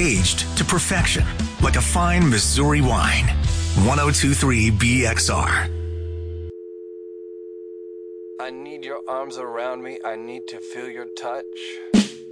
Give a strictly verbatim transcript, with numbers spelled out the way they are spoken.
aged to perfection, like a fine Missouri wine. ten twenty-three B X R. I need your arms around me. I need to feel your touch.